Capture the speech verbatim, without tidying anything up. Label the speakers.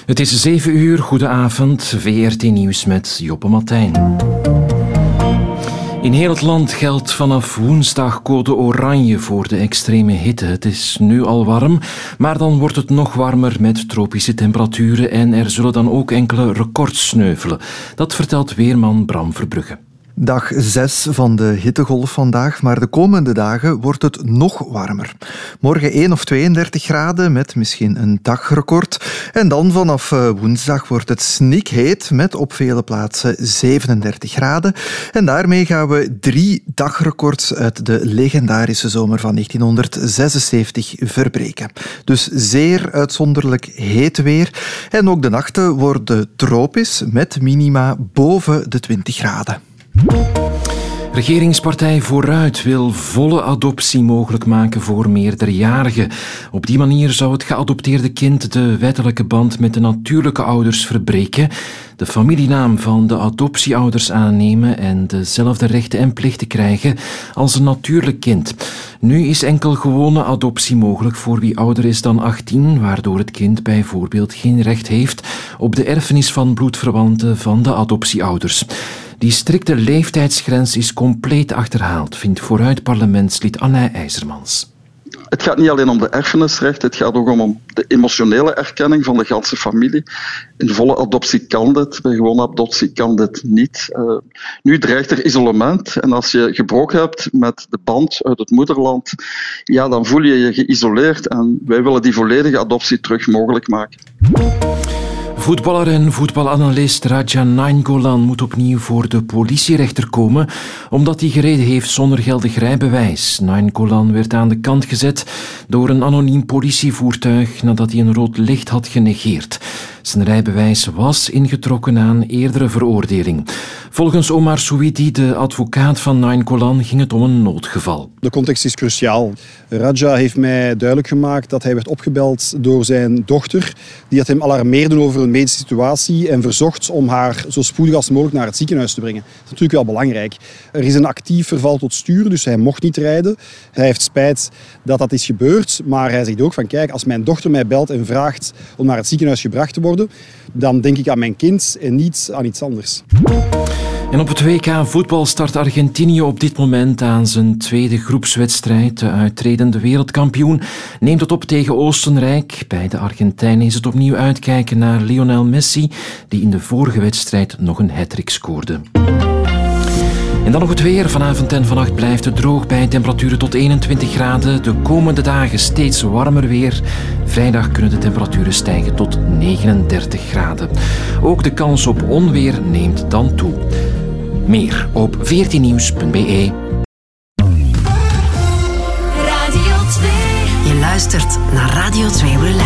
Speaker 1: Het is zeven uur, goedenavond, V R T Nieuws met Joppe Martijn. In heel het land geldt vanaf woensdag code oranje voor de extreme hitte. Het is nu al warm, maar dan wordt het nog warmer met tropische temperaturen en er zullen dan ook enkele records sneuvelen. Dat vertelt weerman Bram Verbrugge.
Speaker 2: Dag zes van de hittegolf vandaag, maar de komende dagen wordt het nog warmer. Morgen één of tweeëndertig graden met misschien een dagrecord. En dan vanaf woensdag wordt het snikheet met op vele plaatsen zevenendertig graden. En daarmee gaan we drie dagrecords uit de legendarische zomer van negentienhonderdzesenzeventig verbreken. Dus zeer uitzonderlijk heet weer. En ook de nachten worden tropisch met minima boven de twintig graden.
Speaker 1: Regeringspartij Vooruit wil volle adoptie mogelijk maken voor meerderjarigen. Op die manier zou het geadopteerde kind de wettelijke band met de natuurlijke ouders verbreken, de familienaam van de adoptieouders aannemen en dezelfde rechten en plichten krijgen als een natuurlijk kind. Nu is enkel gewone adoptie mogelijk voor wie ouder is dan achttien, waardoor het kind bijvoorbeeld geen recht heeft op de erfenis van bloedverwanten van de adoptieouders. Die strikte leeftijdsgrens is compleet achterhaald, vindt Vooruit-parlementslid Anne IJzermans.
Speaker 3: Het gaat niet alleen om de erfenisrecht, het gaat ook om de emotionele erkenning van de ganse familie. In volle adoptie kan dit, bij gewone adoptie kan dit niet. Uh, nu dreigt er isolement en als je gebroken hebt met de band uit het moederland, ja, dan voel je je geïsoleerd en wij willen die volledige adoptie terug mogelijk maken.
Speaker 1: Voetballer en voetbalanalist Radja Nainggolan moet opnieuw voor de politierechter komen, omdat hij gereden heeft zonder geldig rijbewijs. Nainggolan werd aan de kant gezet door een anoniem politievoertuig nadat hij een rood licht had genegeerd. Zijn rijbewijs was ingetrokken na een eerdere veroordeling. Volgens Omar Souidi, de advocaat van Nainggolan, ging het om een noodgeval.
Speaker 4: De context is cruciaal. Radja heeft mij duidelijk gemaakt dat hij werd opgebeld door zijn dochter. Die had hem alarmeerde over een medische situatie en verzocht om haar zo spoedig als mogelijk naar het ziekenhuis te brengen. Dat is natuurlijk wel belangrijk. Er is een actief verval tot stuur, dus hij mocht niet rijden. Hij heeft spijt dat dat is gebeurd, maar hij zegt ook van kijk, als mijn dochter mij belt en vraagt om naar het ziekenhuis gebracht te worden, dan denk ik aan mijn kind en niet aan iets anders.
Speaker 1: En op het W K voetbal start Argentinië op dit moment aan zijn tweede groepswedstrijd. De uittredende wereldkampioen neemt het op tegen Oostenrijk. Bij de Argentijnen is het opnieuw uitkijken naar Lionel Messi, die in de vorige wedstrijd nog een hat-trick scoorde. En dan nog het weer. Vanavond en vannacht blijft het droog bij temperaturen tot eenentwintig graden. De komende dagen steeds warmer weer. Vrijdag kunnen de temperaturen stijgen tot negenendertig graden. Ook de kans op onweer neemt dan toe. Meer op v r t nieuws punt b e.
Speaker 5: Radio twee. Je luistert naar Radio twee Relax.